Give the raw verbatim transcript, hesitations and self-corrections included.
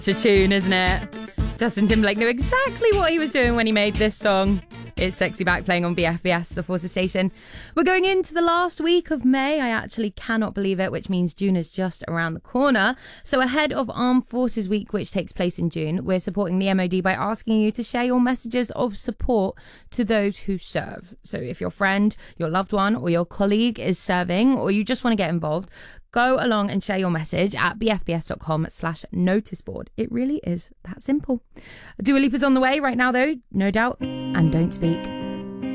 a tune, isn't it? Justin Timberlake knew exactly what he was doing when he made this song. It's Sexy Back playing on B F B S, the Forces station. We're going into the last week of May. I actually cannot believe it, which means June is just around the corner. So ahead of Armed Forces Week, which takes place in June, we're supporting the M O D by asking you to share your messages of support to those who serve. So if your friend, your loved one or your colleague is serving, or you just want to get involved, go along and share your message at bfbs.com slash notice board. It really is that simple. Dua Lipa's on the way right now, though, no doubt. And Don't Speak.